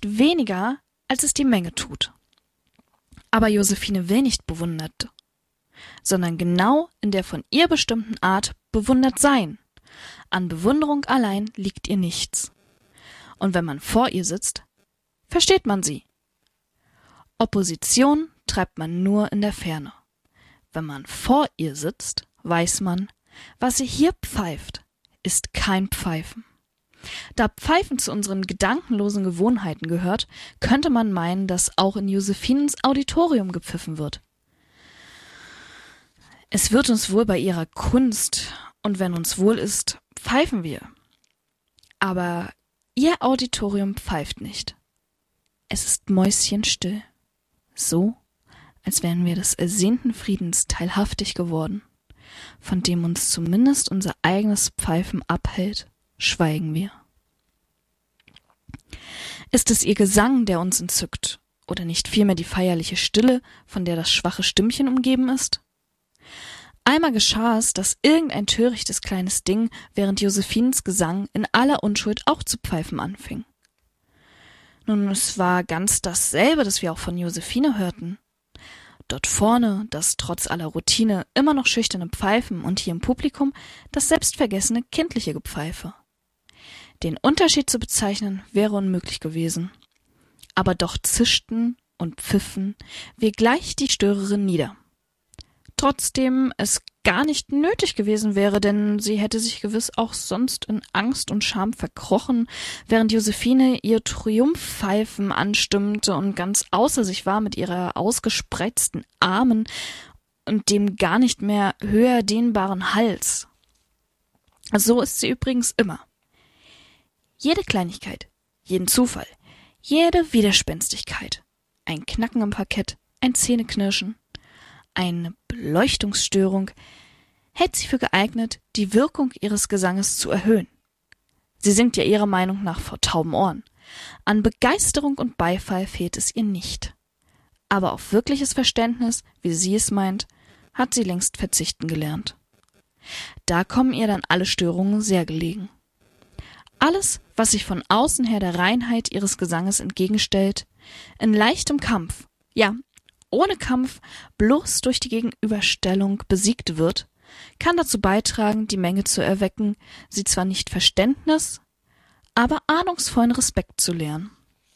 nicht weniger, als es die Menge tut. Aber Josephine will nicht bewundert, sondern genau in der von ihr bestimmten Art bewundert sein. An Bewunderung allein liegt ihr nichts. Und wenn man vor ihr sitzt, versteht man sie. Opposition treibt man nur in der Ferne. Wenn man vor ihr sitzt, weiß man, was sie hier pfeift, ist kein Pfeifen. Da Pfeifen zu unseren gedankenlosen Gewohnheiten gehört, könnte man meinen, dass auch in Josephinens Auditorium gepfiffen wird. Es wird uns wohl bei ihrer Kunst, und wenn uns wohl ist, pfeifen wir. Aber ihr Auditorium pfeift nicht. Es ist mäuschenstill, so, als wären wir des ersehnten Friedens teilhaftig geworden, von dem uns zumindest unser eigenes Pfeifen abhält, schweigen wir. Ist es ihr Gesang, der uns entzückt, oder nicht vielmehr die feierliche Stille, von der das schwache Stimmchen umgeben ist? Einmal geschah es, dass irgendein törichtes kleines Ding während Josephinens Gesang in aller Unschuld auch zu pfeifen anfing. Nun, es war ganz dasselbe, das wir auch von Josephine hörten. Dort vorne das trotz aller Routine immer noch schüchterne Pfeifen und hier im Publikum das selbstvergessene kindliche Gepfeife. Den Unterschied zu bezeichnen wäre unmöglich gewesen. Aber doch zischten und pfiffen wir gleich die Störerin nieder. Trotzdem es gar nicht nötig gewesen wäre, denn sie hätte sich gewiss auch sonst in Angst und Scham verkrochen, während Josephine ihr Triumphpfeifen anstimmte und ganz außer sich war mit ihrer ausgespreizten Armen und dem gar nicht mehr höher dehnbaren Hals. So ist sie übrigens immer. Jede Kleinigkeit, jeden Zufall, jede Widerspenstigkeit, ein Knacken im Parkett, ein Zähneknirschen, eine Beleuchtungsstörung, hält sie für geeignet, die Wirkung ihres Gesanges zu erhöhen. Sie singt ja ihrer Meinung nach vor tauben Ohren. An Begeisterung und Beifall fehlt es ihr nicht. Aber auf wirkliches Verständnis, wie sie es meint, hat sie längst verzichten gelernt. Da kommen ihr dann alle Störungen sehr gelegen. Alles, was sich von außen her der Reinheit ihres Gesanges entgegenstellt, in leichtem Kampf, ja, ohne Kampf, bloß durch die Gegenüberstellung besiegt wird, kann dazu beitragen, die Menge zu erwecken, sie zwar nicht Verständnis, aber ahnungsvollen Respekt zu lehren.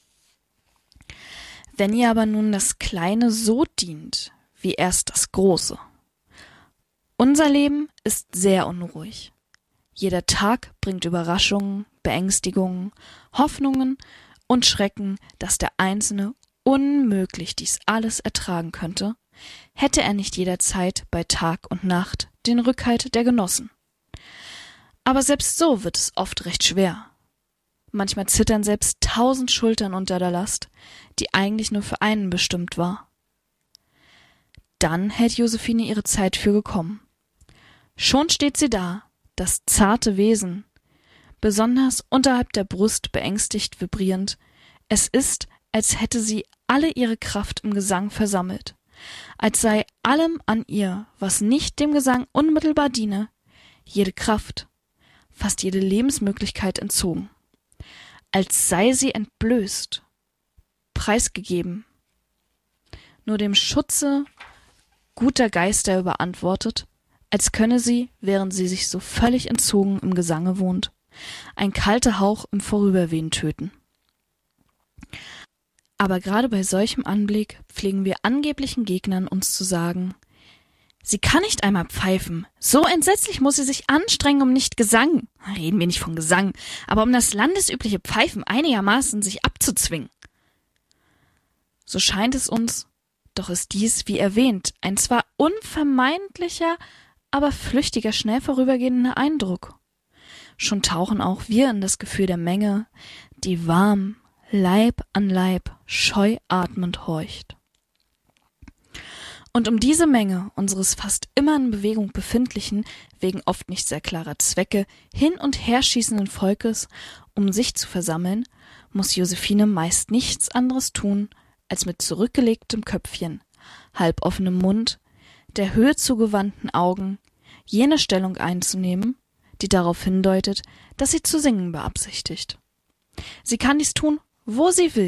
Wenn ihr aber nun das Kleine so dient, wie erst das Große. Unser Leben ist sehr unruhig. Jeder Tag bringt Überraschungen, Beängstigungen, Hoffnungen und Schrecken, dass der Einzelne unmöglich dies alles ertragen könnte, hätte er nicht jederzeit bei Tag und Nacht den Rückhalt der Genossen. Aber selbst so wird es oft recht schwer. Manchmal zittern selbst 1000 Schultern unter der Last, die eigentlich nur für einen bestimmt war. Dann hält Josephine ihre Zeit für gekommen. Schon steht sie da, das zarte Wesen, besonders unterhalb der Brust beängstigt vibrierend. Es ist, als hätte sie alle ihre Kraft im Gesang versammelt, als sei allem an ihr, was nicht dem Gesang unmittelbar diene, jede Kraft, fast jede Lebensmöglichkeit entzogen, als sei sie entblößt, preisgegeben, nur dem Schutze guter Geister überantwortet, als könne sie, während sie sich so völlig entzogen im Gesange wohnt, ein kalter Hauch im Vorüberwehen töten. Aber gerade bei solchem Anblick pflegen wir angeblichen Gegnern uns zu sagen, sie kann nicht einmal pfeifen, so entsetzlich muss sie sich anstrengen, um nicht Gesang, reden wir nicht von Gesang, aber um das landesübliche Pfeifen einigermaßen sich abzuzwingen. So scheint es uns, doch ist dies, wie erwähnt, ein zwar unvermeidlicher, aber flüchtiger, schnell vorübergehender Eindruck. Schon tauchen auch wir in das Gefühl der Menge, die warm, Leib an Leib, scheu atmend horcht. Und um diese Menge unseres fast immer in Bewegung befindlichen, wegen oft nicht sehr klarer Zwecke, hin und her schießenden Volkes, um sich zu versammeln, muss Josephine meist nichts anderes tun, als mit zurückgelegtem Köpfchen, halboffenem Mund, der Höhe zugewandten Augen, jene Stellung einzunehmen, die darauf hindeutet, dass sie zu singen beabsichtigt. Sie kann dies tun, wo sie will,